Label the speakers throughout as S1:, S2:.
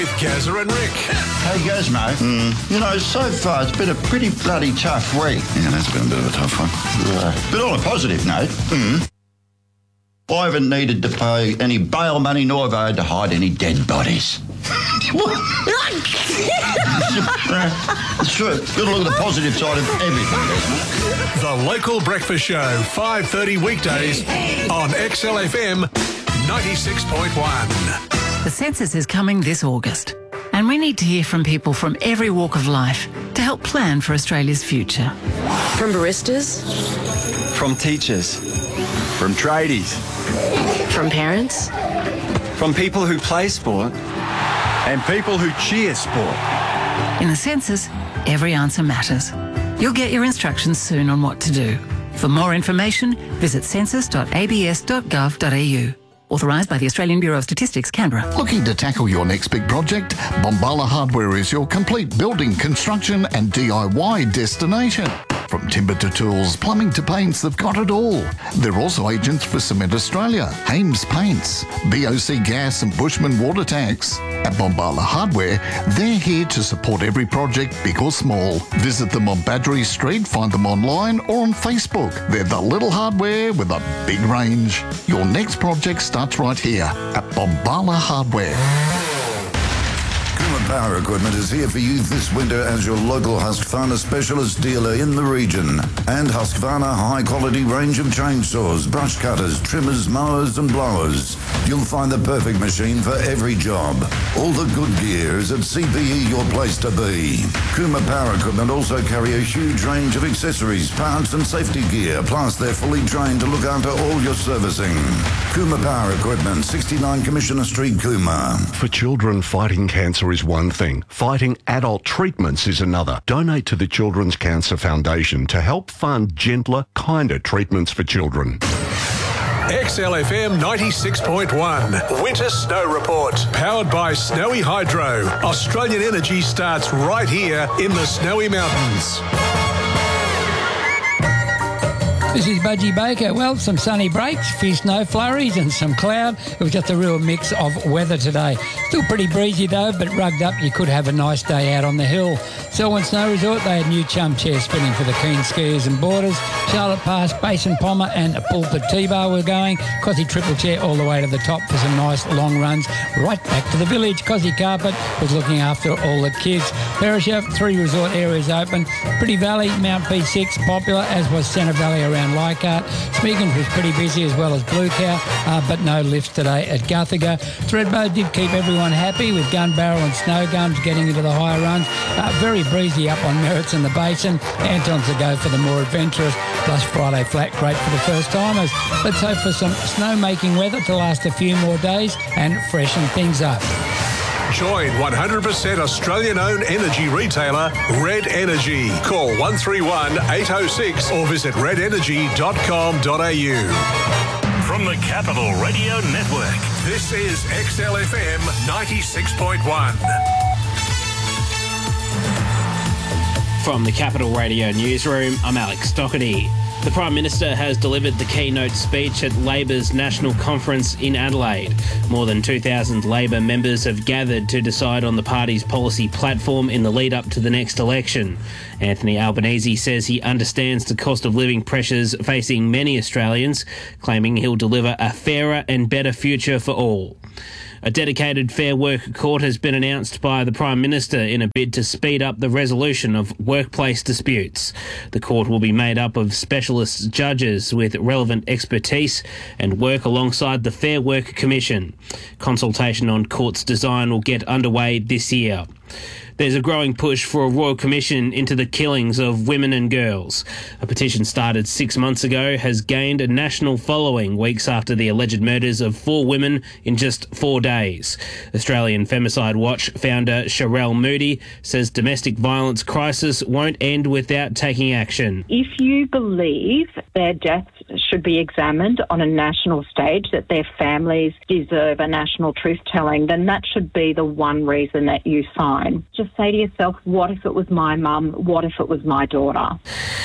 S1: With Gazza and Rick.
S2: Hey, Gazmo. You know, so far it's been a pretty bloody tough week.
S3: Yeah, that's been a bit of a tough one.
S2: But on a positive note, I haven't needed to pay any bail money, nor have I had to hide any dead bodies. It's true. Got to look at the positive side of everything.
S1: The Local Breakfast Show, 5:30 weekdays on XLFM 96.1.
S4: The census is coming this August, and we need to hear from people from every walk of life to help plan for Australia's future.
S5: From baristas,
S6: from teachers, from tradies,
S5: from parents,
S6: from people who play sport, and people who cheer sport.
S4: In the census, every answer matters. You'll get your instructions soon on what to do. For more information, visit census.abs.gov.au. Authorised by the Australian Bureau of Statistics, Canberra.
S7: Looking to tackle your next big project? Bombala Hardware is your complete building, construction and DIY destination. From timber to tools, plumbing to paints, they've got it all. They're also agents for Cement Australia, Hames Paints, BOC Gas and Bushman Water Tanks. At Bombala Hardware, they're here to support every project, big or small. Visit them on Badgery Street, find them online or on Facebook. They're the little hardware with a big range. Your next project starts right here at Bombala Hardware.
S3: Kuma Power Equipment is here for you this winter as your local Husqvarna specialist dealer in the region. And Husqvarna high-quality range of chainsaws, brush cutters, trimmers, mowers and blowers. You'll find the perfect machine for every job. All the good gear is at CPE, your place to be. Kuma Power Equipment also carry a huge range of accessories, parts and safety gear, plus they're fully trained to look after all your servicing. Kuma Power Equipment, 69 Commissioner Street, Kuma.
S8: For children, fighting cancer is one thing. Fighting adult treatments is another. Donate to the Children's Cancer Foundation to help fund gentler, kinder treatments for children.
S1: XLFM 96.1 Winter Snow Report. Powered by Snowy Hydro. Australian energy starts right here in the Snowy Mountains.
S9: This is Budgie Baker. Well, some sunny breaks, few snow flurries and some cloud. It was just a real mix of weather today. Still pretty breezy though, but rugged up, you could have a nice day out on the hill. Selwyn Snow Resort, they had new chum chairs spinning for the keen skiers and boarders. Charlotte Pass, Basin Pommer and a Pulpit T-Bar were going. Cosy triple chair all the way to the top for some nice long runs. Right back to the village. Cosy Carpet was looking after all the kids. Perisher, 3 resort areas open. Pretty Valley, Mount P6, popular, as was Centre Valley around Leichhardt. Smeagans was pretty busy as well as Blue Cow, but no lifts today at Guthiga. Thredbo did keep everyone happy with Gun Barrel and Snow Guns getting into the higher runs. Very breezy up on Merritts in the Basin. Anton's to go for the more adventurous, plus Friday flat great for the first timers. Let's hope for some snow-making weather to last a few more days and freshen things up.
S1: Join 100% Australian-owned energy retailer Red Energy. Call 131 806 or visit redenergy.com.au. From the Capital Radio Network, this is XLFM 96.1.
S10: From the Capital Radio Newsroom, I'm Alex Doherty. The Prime Minister has delivered the keynote speech at Labor's National Conference in Adelaide. More than 2,000 Labor members have gathered to decide on the party's policy platform in the lead-up to the next election. Anthony Albanese says he understands the cost of living pressures facing many Australians, claiming he'll deliver a fairer and better future for all. A dedicated Fair Work Court has been announced by the Prime Minister in a bid to speed up the resolution of workplace disputes. The court will be made up of specialist judges with relevant expertise and work alongside the Fair Work Commission. Consultation on court's design will get underway this year. There's a growing push for a royal commission into the killings of women and girls. A petition started 6 months ago has gained a national following weeks after the alleged murders of 4 women in just 4 days. Australian Femicide Watch founder Sharelle Moody says domestic violence crisis won't end without taking action.
S11: If you believe their deaths should be examined on a national stage, that their families deserve a national truth-telling, then that should be the one reason that you sign. Just say to yourself, what if it was my mum? What if it was my daughter?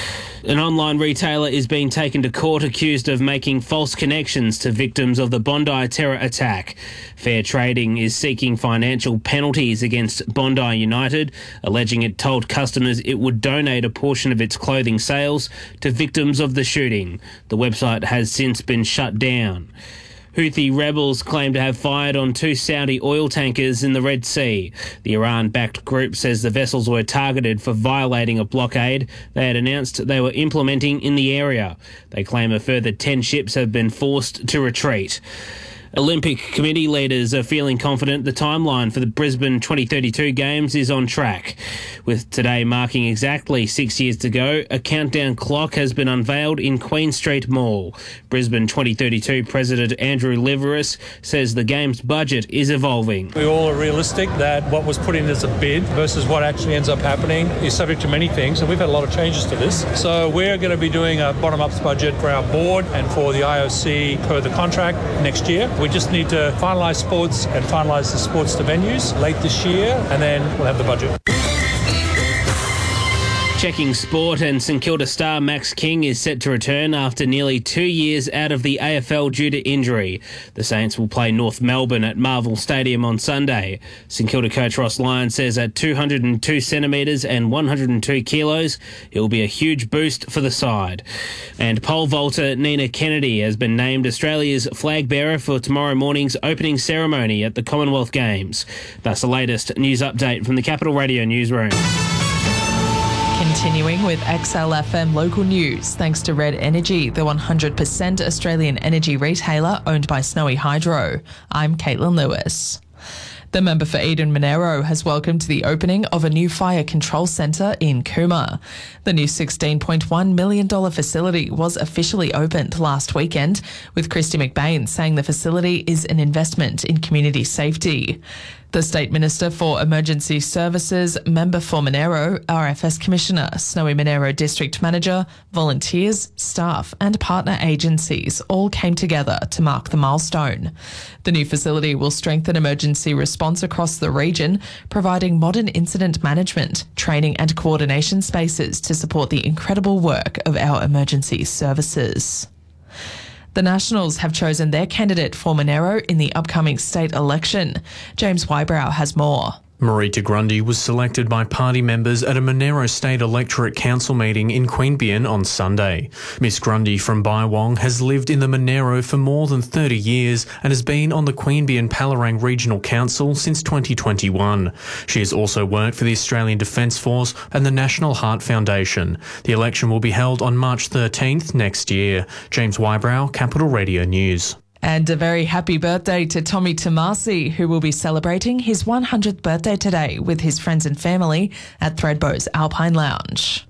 S10: An online retailer is being taken to court accused of making false connections to victims of the Bondi terror attack. Fair Trading is seeking financial penalties against Bondi United, alleging it told customers it would donate a portion of its clothing sales to victims of the shooting. The website has since been shut down. Houthi rebels claim to have fired on 2 Saudi oil tankers in the Red Sea. The Iran-backed group says the vessels were targeted for violating a blockade they had announced they were implementing in the area. They claim a further 10 ships have been forced to retreat. Olympic committee leaders are feeling confident the timeline for the Brisbane 2032 Games is on track. With today marking exactly 6 years to go, a countdown clock has been unveiled in Queen Street Mall. Brisbane 2032 President Andrew Liveris says the Games budget is evolving.
S12: We all are realistic that what was put in as a bid versus what actually ends up happening is subject to many things, and we've had a lot of changes to this. So we're going to be doing a bottom-up budget for our board and for the IOC per the contract next year. We just need to finalise sports and finalise the sports to venues late this year, and then we'll have the budget.
S10: Checking sport, and St Kilda star Max King is set to return after nearly 2 years out of the AFL due to injury. The Saints will play North Melbourne at Marvel Stadium on Sunday. St Kilda coach Ross Lyon says at 202 centimetres and 102 kilos, he'll be a huge boost for the side. And pole vaulter Nina Kennedy has been named Australia's flag bearer for tomorrow morning's opening ceremony at the Commonwealth Games. That's the latest news update from the Capital Radio newsroom.
S13: Continuing with XLFM local news, thanks to Red Energy, the 100% Australian energy retailer owned by Snowy Hydro. I'm Caitlin Lewis. The member for Eden Monero has welcomed the opening of a new fire control centre in Cooma. The new $16.1 million facility was officially opened last weekend, with Christy McBain saying the facility is an investment in community safety. The State Minister for Emergency Services, member for Monero, RFS Commissioner, Snowy Monero District Manager, volunteers, staff and partner agencies all came together to mark the milestone. The new facility will strengthen emergency response across the region, providing modern incident management, training and coordination spaces to support the incredible work of our emergency services. The Nationals have chosen their candidate for Monero in the upcoming state election. James Wybrow has more.
S14: Marita Grundy was selected by party members at a Monero State Electorate Council meeting in Queanbeyan on Sunday. Miss Grundy from Bywong has lived in the Monero for more than 30 years and has been on the Queanbeyan Palerang Regional Council since 2021. She has also worked for the Australian Defence Force and the National Heart Foundation. The election will be held on March 13th next year. James Wybrow, Capital Radio News.
S13: And a very happy birthday to Tommy Tomasi, who will be celebrating his 100th birthday today with his friends and family at Thredbo's Alpine Lounge.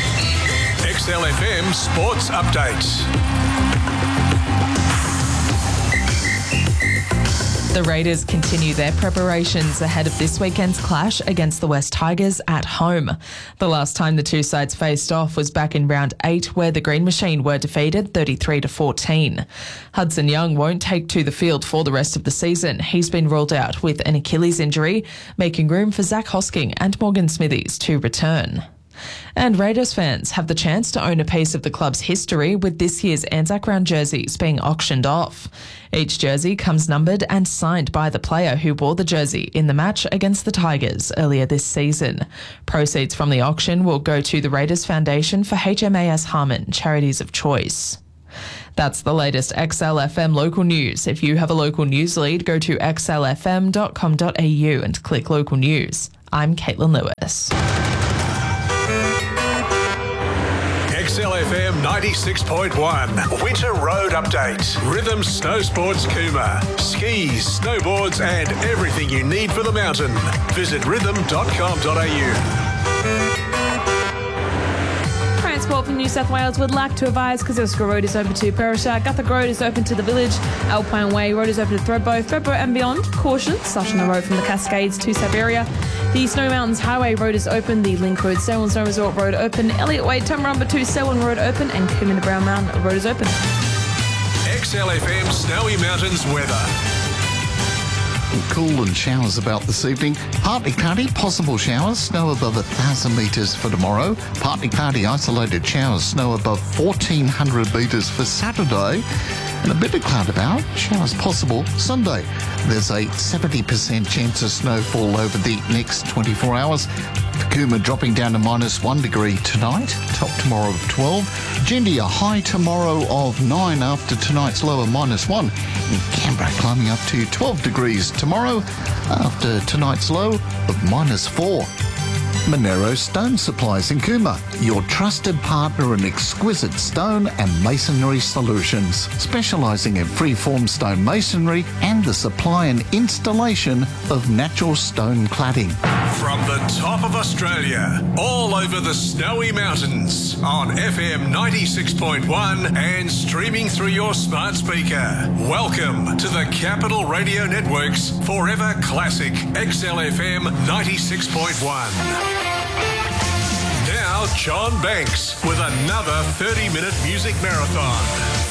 S1: XLFM Sports Updates.
S13: The Raiders continue their preparations ahead of this weekend's clash against the West Tigers at home. The last time the two sides faced off was back in round 8, where the Green Machine were defeated 33-14. Hudson Young won't take to the field for the rest of the season. He's been ruled out with an Achilles injury, making room for Zach Hosking and Morgan Smithies to return. And Raiders fans have the chance to own a piece of the club's history with this year's Anzac Round jerseys being auctioned off. Each jersey comes numbered and signed by the player who wore the jersey in the match against the Tigers earlier this season. Proceeds from the auction will go to the Raiders Foundation for HMAS Harmon Charities of Choice. That's the latest XLFM local news. If you have a local news lead, go to xlfm.com.au and click local news. I'm Caitlin Lewis.
S1: XLFM 96.1 Winter Road Update. Rhythm Snow Sports Cooma. Skis, snowboards and everything you need for the mountain. Visit rhythm.com.au.
S15: Transport from New South Wales would like to advise Kosciuszko Road is open to Perisher, Guthrie Road is open to the village, Alpine Way Road is open to Thredbo and beyond. Caution, such on the road from the Cascades to Siberia. The Snowy Mountains Highway Road is open, the Link Road, Selwyn Snow Resort Road open, Elliott Way, Tumbarumba to Selwyn Road open, and Coombe to Brown Mountain Road is open.
S1: XLFM Snowy Mountains weather.
S7: Cool and showers about this evening. Partly cloudy, possible showers, snow above 1,000 metres for tomorrow. Partly cloudy, isolated showers, snow above 1,400 metres for Saturday. And a bit of cloud about, showers possible Sunday. There's a 70% chance of snowfall over the next 24 hours. Cooma dropping down to -1 degree tonight, top tomorrow of 12. Jindy a high tomorrow of 9 after tonight's low of -1. And Canberra climbing up to 12 degrees tomorrow after tonight's low of -4. Monero Stone Supplies in Cooma, your trusted partner in exquisite stone and masonry solutions, specialising in freeform stone masonry and the supply and installation of natural stone cladding.
S1: From the top of Australia, all over the snowy mountains, on FM 96.1 and streaming through your smart speaker. Welcome to the Capital Radio Network's Forever Classic XLFM 96.1. Now, John Banks with another 30-minute music marathon.